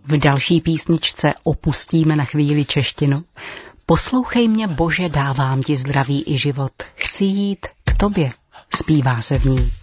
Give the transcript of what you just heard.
V další písničce opustíme na chvíli češtinu. Poslouchej mě, Bože, dávám ti zdraví i život. Chci jít k tobě, zpívá se v ní.